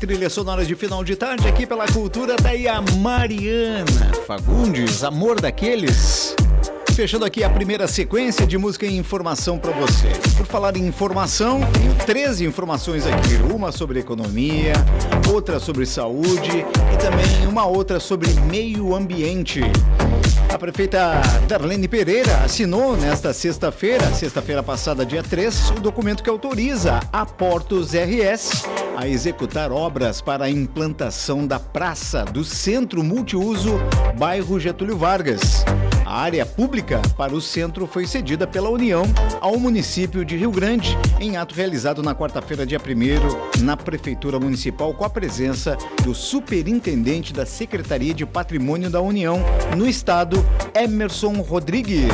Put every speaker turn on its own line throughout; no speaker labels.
trilhas sonoras de final de tarde aqui pela Cultura. Tá aí a Mariana Fagundes, Amor Daqueles. Fechando aqui a primeira sequência de música e informação para você. Por falar em informação, tenho 13 informações aqui. Uma sobre economia, outra sobre saúde e também uma outra sobre meio ambiente. A prefeita Darlene Pereira assinou nesta sexta-feira passada, dia 3, o documento que autoriza a Portos RS a executar obras para a implantação da praça do Centro Multiuso, bairro Getúlio Vargas. A área pública para o centro foi cedida pela União ao município de Rio Grande, em ato realizado na quarta-feira, dia 1º, na Prefeitura Municipal, com a presença do superintendente da Secretaria de Patrimônio da União no Estado, Emerson Rodrigues.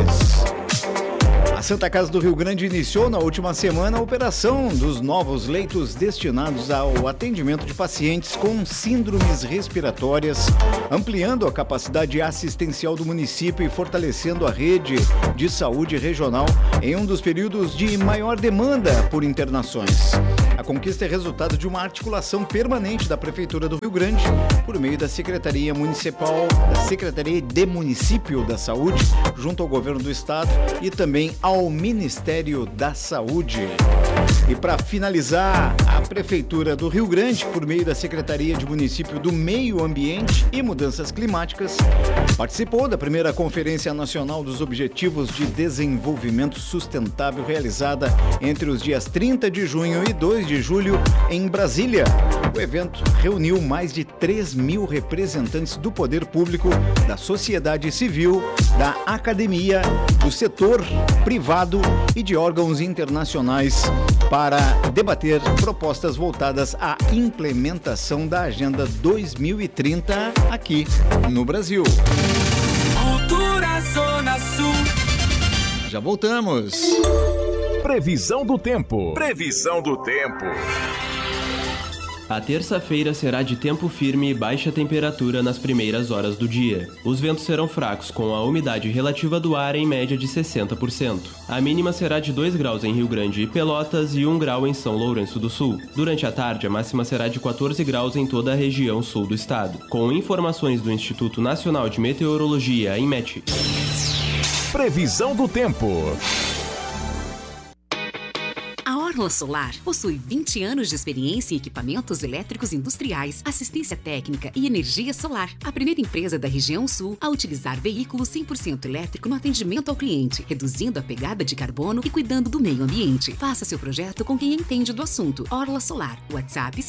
A Santa Casa do Rio Grande iniciou na última semana a operação dos novos leitos destinados ao atendimento de pacientes com síndromes respiratórias, ampliando a capacidade assistencial do município e fortalecendo a rede de saúde regional em um dos períodos de maior demanda por internações. A conquista é resultado de uma articulação permanente da Prefeitura do Rio Grande por meio da Secretaria Municipal, da Secretaria de Município da Saúde, junto ao Governo do Estado e também ao Ministério da Saúde. E para finalizar, a Prefeitura do Rio Grande, por meio da Secretaria de Município do Meio Ambiente e Mudanças Climáticas, participou da primeira Conferência Nacional dos Objetivos de Desenvolvimento Sustentável, realizada entre os dias 30 de junho e 2 de julho em Brasília. O evento reuniu mais de 3.000 representantes do poder público, da sociedade civil, da academia, do setor privado e de órgãos internacionais para debater propostas voltadas à implementação da Agenda 2030 aqui no Brasil.
Cultura Zona Sul.
Já voltamos.
Previsão do tempo. Previsão do tempo.
A terça-feira será de tempo firme e baixa temperatura nas primeiras horas do dia. Os ventos serão fracos, com a umidade relativa do ar em média de 60%. A mínima será de 2 graus em Rio Grande e Pelotas e 1 grau em São Lourenço do Sul. Durante a tarde, a máxima será de 14 graus em toda a região sul do estado. Com informações do Instituto Nacional de Meteorologia, INMET.
Previsão do tempo.
A Orla Solar possui 20 anos de experiência em equipamentos elétricos industriais, assistência técnica e energia solar. A primeira empresa da região sul a utilizar veículo 100% elétrico no atendimento ao cliente, reduzindo a pegada de carbono e cuidando do meio ambiente. Faça seu projeto com quem entende do assunto. Orla Solar. WhatsApp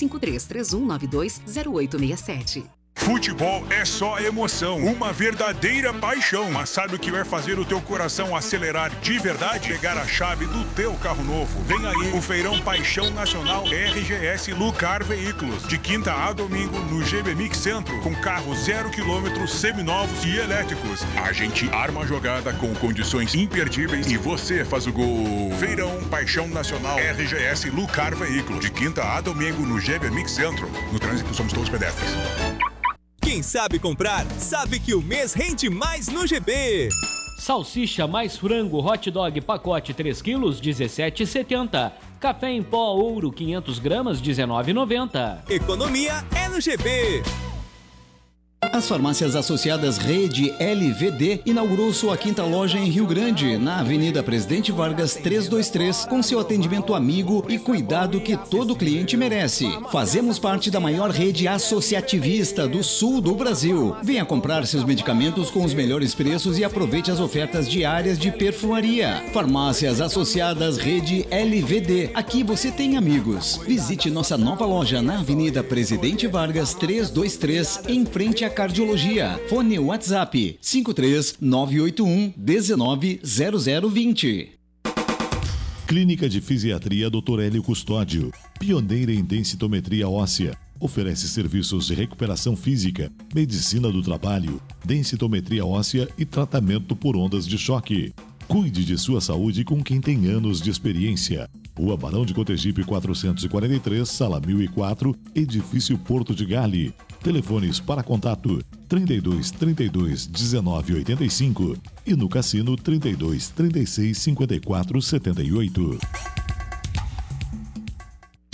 5331920867.
Futebol é só emoção, uma verdadeira paixão. Mas sabe o que vai fazer o teu coração acelerar de verdade? Pegar a chave do teu carro novo. Vem aí o Feirão Paixão Nacional RGS Lucar Veículos. De quinta a domingo no GB Mix Centro, com carros 0 km, seminovos e elétricos. A gente arma a jogada com condições imperdíveis e você faz o gol. Feirão Paixão Nacional RGS Lucar Veículos. De quinta a domingo no GB Mix Centro. No trânsito somos todos pedestres.
Quem sabe comprar, sabe que o mês rende mais no GB.
Salsicha mais frango hot dog pacote 3 kg, 17,70. Café em pó ouro 500 gramas, 19,90.
Economia é no GB.
As farmácias associadas Rede LVD inaugurou sua quinta loja em Rio Grande, na Avenida Presidente Vargas 323, com seu atendimento amigo e cuidado que todo cliente merece. Fazemos parte da maior rede associativista do sul do Brasil. Venha comprar seus medicamentos com os melhores preços e aproveite as ofertas diárias de perfumaria. Farmácias associadas Rede LVD. Aqui você tem amigos. Visite nossa nova loja na Avenida Presidente Vargas 323, em frente à Cardiologia. Fone WhatsApp 53981 190020.
Clínica de Fisiatria Dr. Hélio Custódio, pioneira em densitometria óssea. Oferece serviços de recuperação física, medicina do trabalho, densitometria óssea e tratamento por ondas de choque. Cuide de sua saúde com quem tem anos de experiência. Rua Barão de Cotegipe 443, Sala 1004, Edifício Porto de Gale. Telefones para contato 32 32 19 85 e no cassino 32 36 54 78.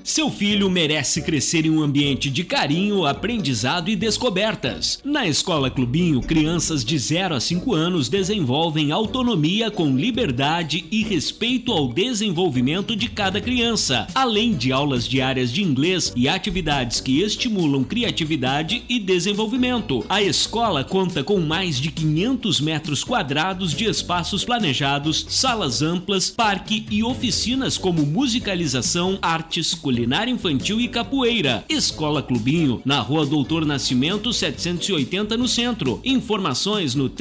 Seu filho merece crescer em um ambiente de carinho, aprendizado e descobertas. Na Escola Clubinho, crianças de 0 a 5 anos desenvolvem autonomia com liberdade e respeito ao desenvolvimento de cada criança, além de aulas diárias de inglês e atividades que estimulam criatividade e desenvolvimento. A escola conta com mais de 500 metros quadrados de espaços planejados, salas amplas, parque e oficinas como musicalização, artes, culinária infantil e capoeira. Escola Clubinho, na Rua Doutor Nascimento 780 no centro. Informações no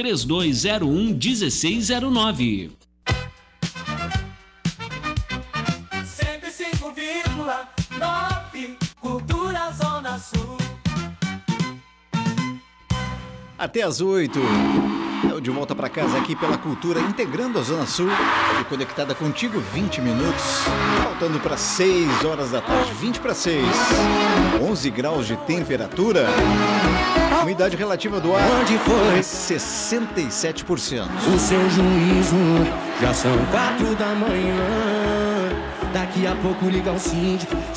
3201-1609.
105,9 Cultura Zona Sul.
Até às 8. Eu de volta para casa aqui pela Cultura, integrando a Zona Sul e conectada contigo 20 minutos, faltando para 6 horas da tarde, 20 para 6, 11 graus de temperatura, umidade relativa do ar é 67%.
O seu juízo, já são 4 da manhã, daqui a pouco liga o síndico,